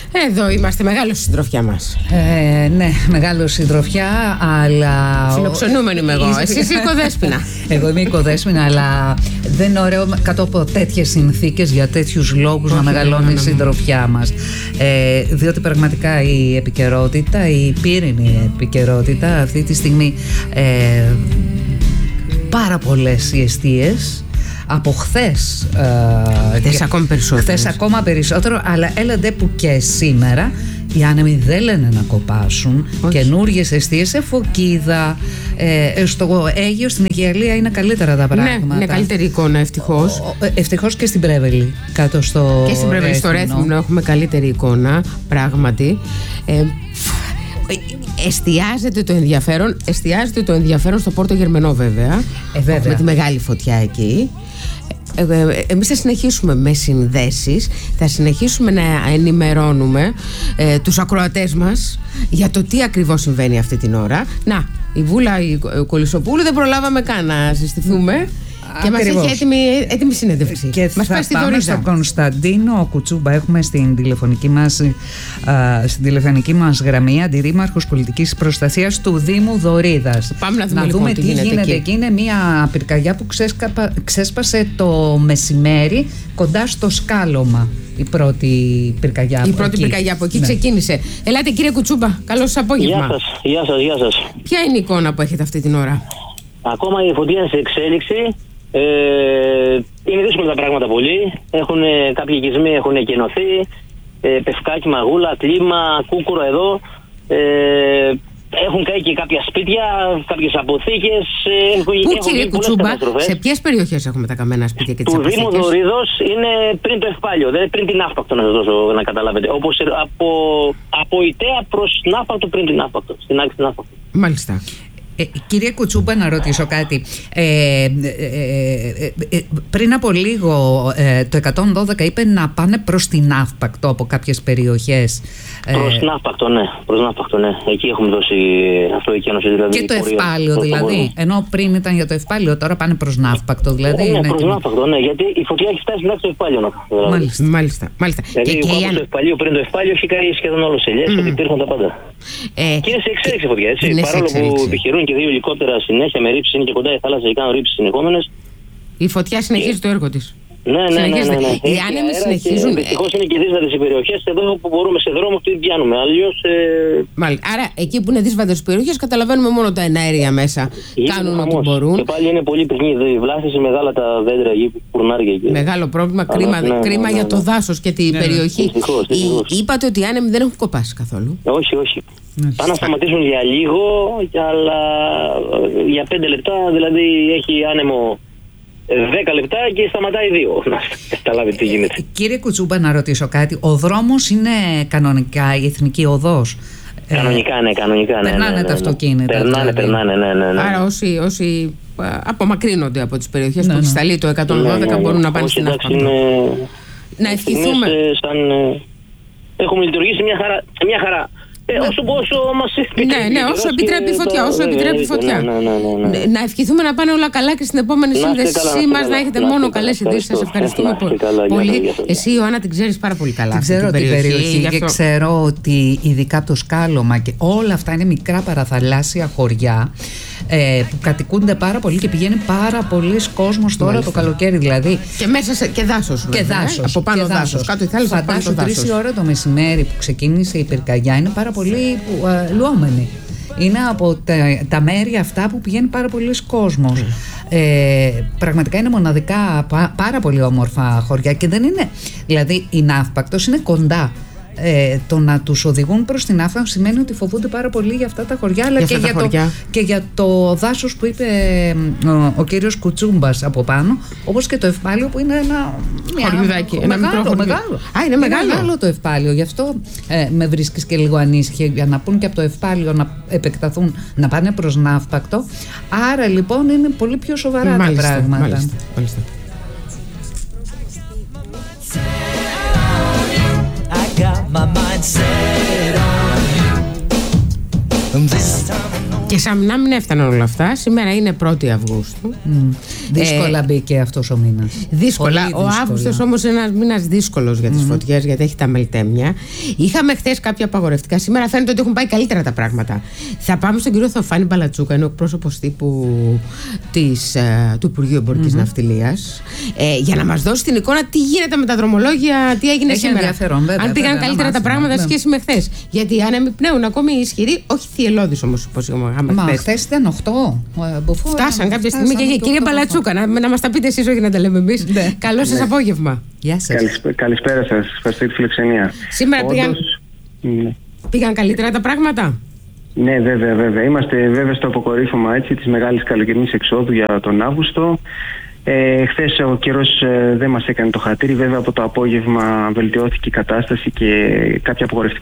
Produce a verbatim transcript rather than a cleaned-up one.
Εδώ είμαστε, μεγάλο συντροφιά μας. Ε, ναι, μεγάλο συντροφιά, αλλά. Φιλοξενούμενη είμαι εγώ. Εσύ είσαι οικοδέσποινα. Εγώ είμαι οικοδέσποινα, αλλά δεν είναι ωραίο κάτω από τέτοιες συνθήκες για τέτοιους λόγους να μεγαλώνει η συντροφιά μας. Ε, διότι πραγματικά η επικαιρότητα, η πύρινη επικαιρότητα αυτή τη στιγμή, ε, πάρα πολλές οι εστίες. Από χθες, χθες ακόμα περισσότερο. Χθες ακόμα περισσότερο, αλλά έλαντε που και σήμερα οι άνεμοι δεν λένε να κοπάσουν. Καινούργιες εστίες σε Φωκίδα, ε, στο Αίγυο, στην Αιγιαλία είναι καλύτερα τα πράγματα. Ναι, είναι καλύτερη εικόνα, ευτυχώς. Ευτυχώς και στην Πρέβελη, κάτω στο Και στην Πρέβελη, στο Ρέθυμνο έχουμε καλύτερη εικόνα, πράγματι. Ε, Εστιάζεται το ενδιαφέρον, εστιάζεται το ενδιαφέρον στο Πόρτο Γερμενό, βέβαια. Ε, βέβαια. Με τη μεγάλη φωτιά εκεί. Ε, ε, εμείς θα συνεχίσουμε με συνδέσεις, θα συνεχίσουμε να ενημερώνουμε ε, τους ακροατές μας για το τι ακριβώς συμβαίνει αυτή την ώρα. Να, η Βούλα η Κολυσοπούλου δεν προλάβαμε καν να συστηθούμε. Και μας έχει έτοιμη, έτοιμη συνέντευξη. Και μας θα πάμε στον Κωνσταντίνο Κουτσούμπα. Έχουμε στην τηλεφωνική μας, α, στην τηλεφωνική μας γραμμή αντιδήμαρχος πολιτικής προστασίας του Δήμου Δωρίδας. Πάμε να δούμε, να λοιπόν, δούμε τι τι γίνεται, γίνεται εκεί. εκεί. Είναι μια πυρκαγιά που ξέσκαπα, ξέσπασε το μεσημέρι κοντά στο Σκάλωμα. Η πρώτη πυρκαγιά. Η πρώτη εκεί. πυρκαγιά από εκεί, ναι, ξεκίνησε. Ελάτε, κύριε Κουτσούμπα, καλό σας απόγευμα. Γεια σας, γεια σας, γεια σας. Ποια είναι η εικόνα που έχετε αυτή την ώρα? Ακόμα η φωτιά είναι σε εξέλιξη. Ε, είναι δύσκολα τα πράγματα πολύ. Έχουν, κάποιοι οικισμοί έχουν εκενωθεί. Ε, Πευκάκι, Μαγούλα, Κλίμα, Κούκουρο εδώ. Ε, έχουν καεί και κάποια σπίτια, κάποιες αποθήκες. Πού, έχουν κύριε Κουτσούμπα, σε ποιες περιοχές έχουμε τα καμένα σπίτια και τις αποθήκες? Του Δήμου Δωρίδος είναι πριν το Ευπάλιο, δεν πριν την Ναύπακτο, να σας δώσω να καταλάβετε. Όπως από, από Ιταία προς Ναύπακτο, πριν την Ναύπακτο, στην άκρη της Ναύπακτο. Μάλιστα. Ε, κύριε Κουτσούμπα, να ρωτήσω κάτι. Ε, ε, ε, ε, πριν από λίγο ε, το εκατόν δώδεκα είπε να πάνε προς την Ναύπακτο από κάποιες περιοχές. Προς την Ναύπακτο, ναι. Προς Ναύπακτο, ναι. Εκεί έχουμε δώσει αυτό η κένωση, δηλαδή. Και το Ευπάλιο, δηλαδή. Ενώ πριν ήταν για το Ευπάλιο, τώρα πάνε προς Ναύπακτο. Δηλαδή, ναι, είναι προς και... Ναύπακτο, ναι. Γιατί η φωτιά έχει φτάσει μέχρι το Ευπάλιο. Μάλιστα. Μάλιστα. Μάλιστα. Δηλαδή, και, και το Ευπάλιο, πριν το Ευπάλιο, έχει καεί σχεδόν όλο σε ελιές, mm. ότι υπήρχαν τα πάντα. Ε, και είναι σε εξέλιξη φωτιά, έτσι. Παρόλο που επιχειρούν και δύο ελικόπτερα συνέχεια με ρήψεις, είναι και κοντά η θάλασσα και κάνουν ρήψεις συνεχόμενες. Η φωτιά συνεχίζει και... το έργο της. Ναι, ναι, ναι, ναι, ναι. Οι άνεμοι συνεχίζουν. Δυστυχώς είναι και δύσβατες οι περιοχές. Εδώ που μπορούμε σε δρόμο τι πιάνουμε. Αλλιώς. Ε... Μάλιστα. Άρα εκεί που είναι δύσβατες οι περιοχές καταλαβαίνουμε μόνο τα εναέρια μέσα. Γίνεται κάνουν ό,τι μπορούν. Και πάλι είναι πολύ πυκνή η βλάστηση, μεγάλα τα δέντρα εκεί που κουρνάρια εκεί. Μεγάλο πρόβλημα. Αλλά, κρίμα, ναι, ναι, κρίμα ναι, ναι, για το δάσος και την ναι, περιοχή. Δυστυχώς, δυστυχώς. Είπατε ότι οι άνεμοι δεν έχουν κοπάσει καθόλου. Όχι, όχι. Πάνε να σταματήσουν για λίγο, αλλά για πέντε λεπτά, δηλαδή έχει άνεμο δέκα λεπτά και σταματάει δύο. Να καταλάβετε τι γίνεται. Κύριε Κουτσούμπα, να ρωτήσω κάτι. Ο δρόμος είναι κανονικά η εθνική οδός? Κανονικά, ναι, κανονικά. Ναι, περνάνε ναι, ναι, ναι, τα αυτοκίνητα. Περνάνε, δηλαδή. περνάνε, ναι, ναι, ναι. Άρα όσοι, όσοι απομακρύνονται από τις περιοχές ναι, που έχει ναι. σταλεί το εκατόν δώδεκα ναι, ναι, ναι. μπορούν να πάνε στην Ναύπακτο. Είναι... Να ευχηθούμε. Σαν... Έχουμε λειτουργήσει μια χαρά. Μια χαρά. Ε, όσο, όσο μας επιτρέπει. Ναι, ναι, όσο επιτρέπει η φωτιά. Όσο επιτρέπει η φωτιά. Ναι, ναι, ναι, ναι. Να ευχηθούμε να πάνε όλα καλά και στην επόμενη σύνδεσή μας να έχετε μόνο καλές ειδήσεις. Σας ευχαριστούμε πολύ. Εσύ, Ιωάννα, την ξέρεις πάρα πολύ καλά. Την ξέρω την περιοχή και ξέρω ότι ειδικά από το Σκάλωμα και όλα αυτά είναι μικρά παραθαλάσσια χωριά ε, που κατοικούνται πάρα πολύ και πηγαίνει πάρα πολλοί κόσμος τώρα Μάλιστα. το καλοκαίρι δηλαδή. Και μέσα σε, και δάσος. Και δάσος. Από πάνω δάσος. Κάτω η θάλασσα, από πάνω το δάσος. Φαντάσου τρεις ώρα το μεσημέρι που ξεκίνησε η πυρκαγιά είναι πάρα πολύ uh, λουόμενοι. Είναι από τα, τα μέρη αυτά που πηγαίνει πάρα πολλοί κόσμος. Mm. Ε, πραγματικά είναι μοναδικά πά, πάρα πολύ όμορφα χωριά και δεν είναι, δηλαδή η Ναύπακτος είναι κοντά. Ε, το να τους οδηγούν προς την Ναύπακτο σημαίνει ότι φοβούνται πάρα πολύ για αυτά τα χωριά, αλλά για και, για το, και για το δάσος που είπε ο, ο κύριος Κουτσούμπας από πάνω, όπως και το Ευπάλιο που είναι ένα χωριουδάκι, ένα μεγάλο, μικρό μεγάλο. Α, είναι μεγάλο. Είναι μεγάλο το Ευπάλιο, γι' αυτό ε, με βρίσκεις και λίγο ανήσυχη για να πούν και από το Ευπάλιο να επεκταθούν, να πάνε προς Ναύπακτο. Άρα λοιπόν είναι πολύ πιο σοβαρά μάλιστα, τα πράγματα. Μάλιστα, μάλιστα. Και σαν να μην έφταναν όλα αυτά, σήμερα είναι πρώτη Αυγούστου mm. Δύσκολα ε, μπήκε αυτός ο μήνας. Δύσκολα. Πολύ ο Αύγουστος όμως είναι ένας μήνας δύσκολος για τις mm-hmm. φωτιές, γιατί έχει τα μελτέμια. Είχαμε χθες κάποια απαγορευτικά. Σήμερα φαίνεται ότι έχουν πάει καλύτερα τα πράγματα. Θα πάμε στον κύριο Θεοφάνη Μπαλατσούκα, είναι ο πρόσωπος τύπου της, ε, του Υπουργείου Εμπορικής mm-hmm. Ναυτιλίας, ε, για να μας δώσει την εικόνα τι γίνεται με τα δρομολόγια, τι έγινε έχει σήμερα. Βέβαια, αν πήγαν βέβαια, καλύτερα τα πράγματα σε σχέση με χθες. Γιατί αν εμπνέουν ακόμη ισχυροί, όχι θυελλώδης όμως, όπως είχαμε χθες. Μα χθες ήταν οκτώ. Φτάσαν κάποια στιγμή και κύριε Μπαλατσούκα, να, να μας τα πείτε εσείς, όχι να τα λέμε εμείς. Ναι. Καλό σας ναι. απόγευμα. Γεια σας. Καλησπέ, καλησπέρα σας. Ευχαριστώ για τη φιλοξενία. Σήμερα Όντως, πήγαν, ναι. πήγαν καλύτερα τα πράγματα. Ναι, βέβαια, βέβαια. Είμαστε βέβαια στο αποκορύφωμα έτσι, της μεγάλης καλοκαιρινής εξόδου για τον Αύγουστο. Ε, χθες ο καιρός ε, δεν μας έκανε το χατήρι. Βέβαια από το απόγευμα βελτιώθηκε η κατάσταση και κάποια απογορευτικά